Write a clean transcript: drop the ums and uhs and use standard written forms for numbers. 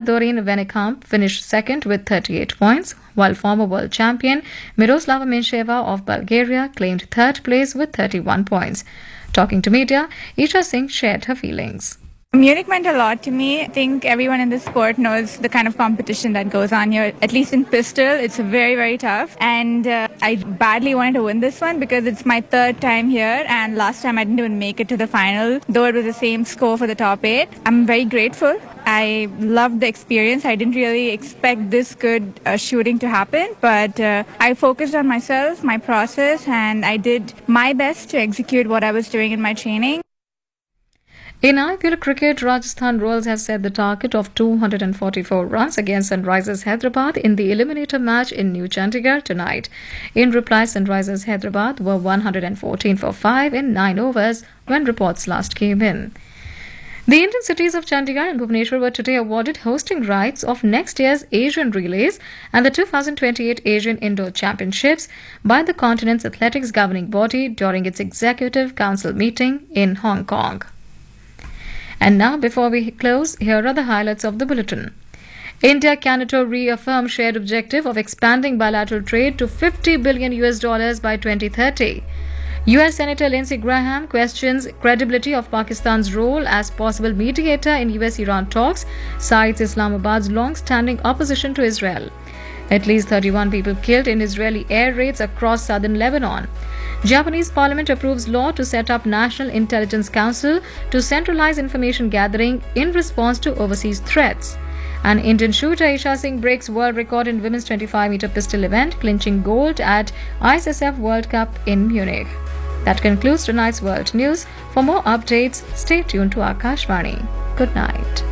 Doreen Venekamp finished second with 38 points, while former world champion Miroslava Minsheva of Bulgaria claimed third place with 31 points. Talking to media, Isha Singh shared her feelings. Munich meant a lot to me. I think everyone in the sport knows the kind of competition that goes on here. At least in pistol, it's very, very tough. And I badly wanted to win this one because it's my third time here. And last time I didn't even make it to the final, though it was the same score for the top 8. I'm very grateful. I loved the experience. I didn't really expect this good shooting to happen. But I focused on myself, my process, and I did my best to execute what I was doing in my training. In IPL cricket, Rajasthan Royals have set the target of 244 runs against Sunrisers Hyderabad in the eliminator match in New Chandigarh tonight. In reply, Sunrisers Hyderabad were 114 for 5 in 9 overs when reports last came in. The Indian cities of Chandigarh and Bhubaneswar were today awarded hosting rights of next year's Asian Relays and the 2028 Asian Indoor Championships by the continent's athletics governing body during its Executive Council meeting in Hong Kong. And now, before we close, here are the highlights of the bulletin. India-Canada reaffirmed shared objective of expanding bilateral trade to $50 billion by 2030. US Senator Lindsey Graham questions credibility of Pakistan's role as possible mediator in US-Iran talks, cites Islamabad's long-standing opposition to Israel. At least 31 people killed in Israeli air raids across southern Lebanon. Japanese parliament approves law to set up National Intelligence Council to centralize information gathering in response to overseas threats. And Indian shooter Isha Singh breaks world record in women's 25-meter pistol event, clinching gold at ISSF World Cup in Munich. That concludes tonight's World News. For more updates, stay tuned to Akashvani. Good night.